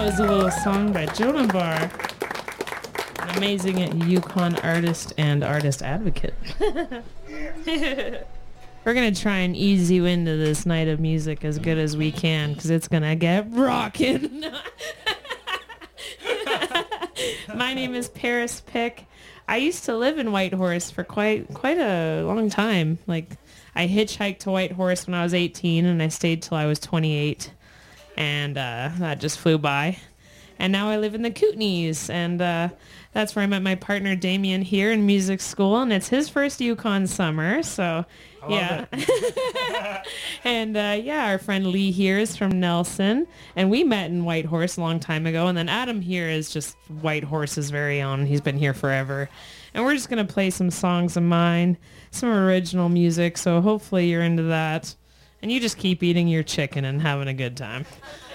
was a little song by Jonah Barr, an amazing Yukon artist and artist advocate. We're going to try and ease you into this night of music as good as we can, because it's going to get rockin'. My name is Paris Pick. I used to live in Whitehorse for quite a long time. Like, I hitchhiked to Whitehorse when I was 18, and I stayed till I was 28. And that just flew by. And now I live in the Kootenays, and that's where I met my partner Damien here in music school, and it's his first Yukon summer, so yeah. And our friend Lee here is from Nelson, and we met in Whitehorse a long time ago, and then Adam here is just Whitehorse's very own. He's been here forever. And we're just going to play some songs of mine, some original music, so hopefully you're into that. And you just keep eating your chicken and having a good time.